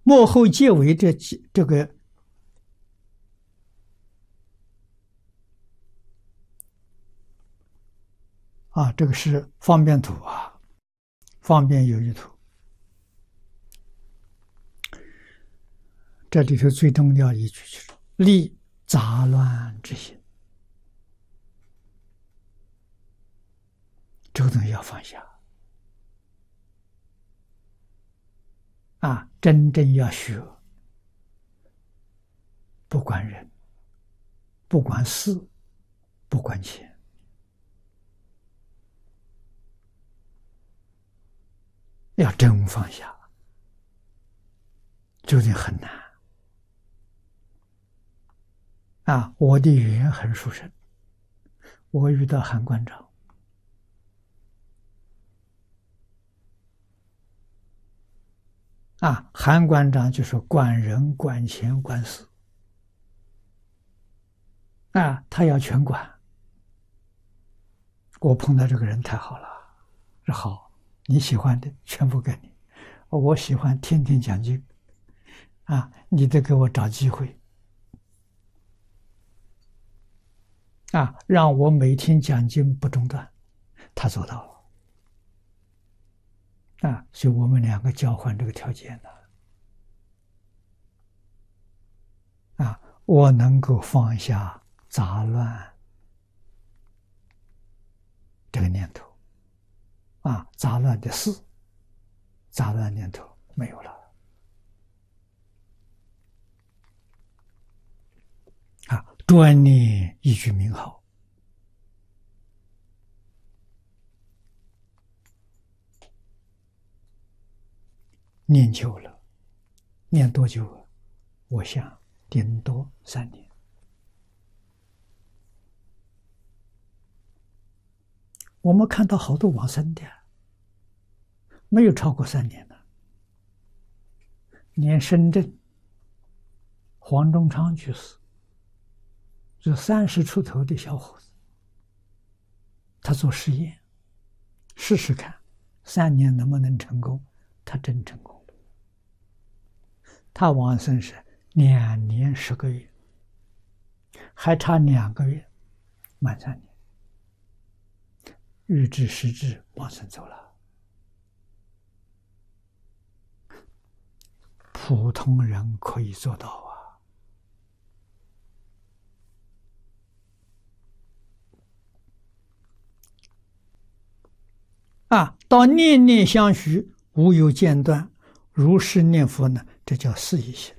末后结尾这个这个是方便图啊，方便有余图。这里头最重要一句就是立杂乱之心，这个东西要放下真正要学，不管人，不管事，不管钱，要真放下，究竟很难我的缘很殊胜，我遇到韩馆长，韩馆长就是管人、管钱、管事他要全管。我碰到这个人太好了，说好，你喜欢的全部给你，我喜欢天天讲经你得给我找机会让我每天讲经不中断，他做到了所以我们两个交换这个条件我能够放下杂乱这个念头杂乱的事，杂乱念头没有了专念一句名号，念久了，念多久了？我想顶多3年。我们看到好多往生的没有超过3年的，连深圳黄忠昌居士，这30出头的小伙子，他做实验，试试看3年能不能成功，他真成功了。他往生是2年10个月，还差2个月满3年，预知时至往生走了。普通人可以做到到念念相续，无有间断，如是念佛呢，这叫四意行。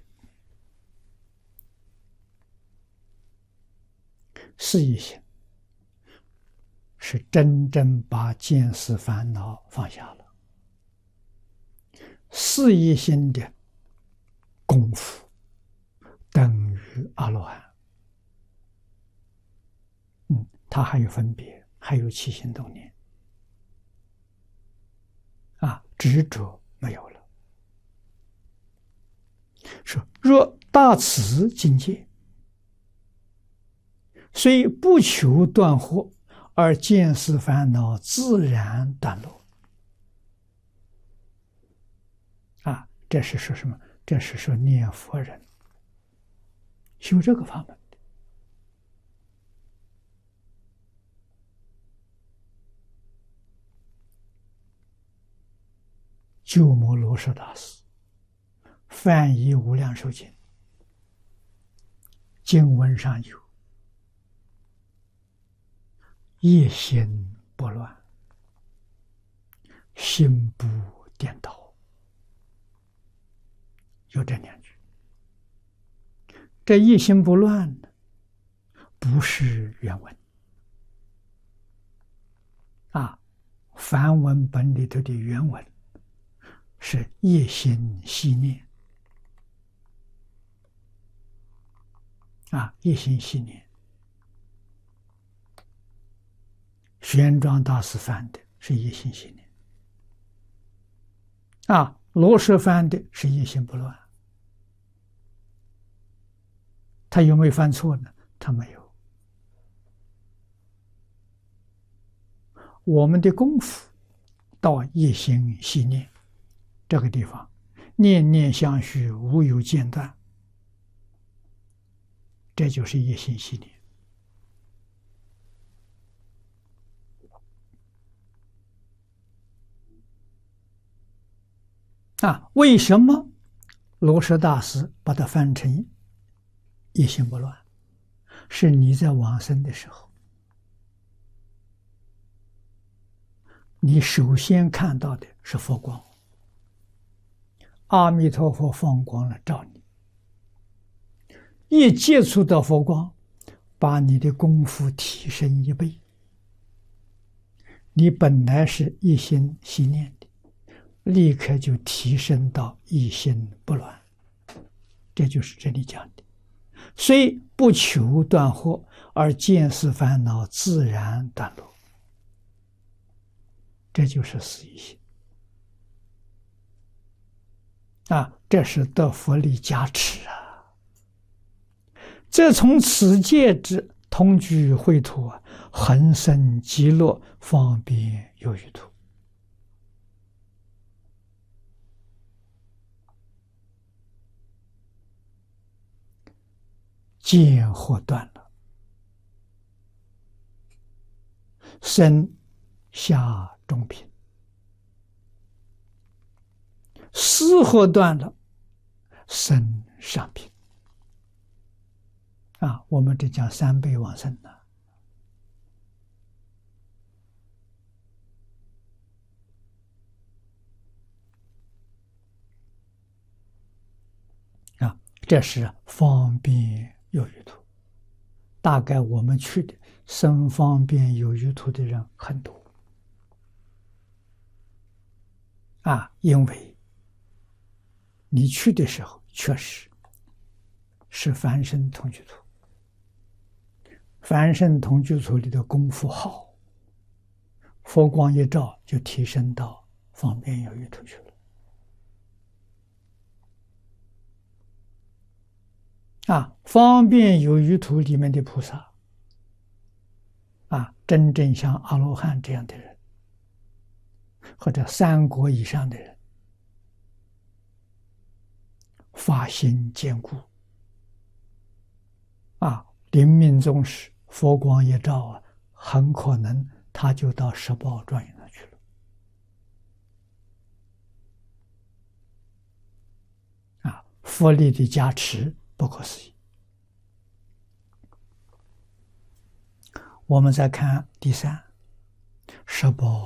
四意行是真正把见思烦恼放下了。四意行的功夫等于阿罗汉。它还有分别，还有起心动念执着没有了。说若大慈境界，虽不求断惑，而见思烦恼自然断落。这是说什么？这是说念佛人修这个法门的。鸠摩罗什大师翻译《无量寿经》，经文上有业心不乱，心不颠倒，有这2句。这业心不乱不是原文梵文本里头的原文是业心系念业心系念。玄奘大师翻的是业心系念罗什翻的是业心不乱。他有没有犯错呢？他没有。我们的功夫到业心系念这个地方， 念念相续，无有间断，这就是一心系列。为什么罗什大师把它翻成一心不乱？是你在往生的时候，你首先看到的是佛光，阿弥陀佛放光了照你，一接触到佛光，把你的功夫提升1倍。你本来是一心系念的，立刻就提升到一心不乱，这就是这里讲的。虽不求断惑，而见思烦恼自然断落，这就是四一心。这是得佛力加持啊！这从此界之同居秽土恒生极乐，方便有余土。见惑断了，生下中品；思惑断了，生上品。我们这讲3倍往生呢。这是方便有余土。大概我们去的生方便有余土的人很多因为你去的时候确实是凡圣同居土，凡圣同居土里的功夫好，佛光一照就提升到方便有余土去了。方便有余土里面的菩萨真正像阿罗汉这样的人，或者3国以上的人，发心坚固临命终时佛光一照很可能他就到十宝庄严上去了佛力的加持不可思议。我们再看第3，十宝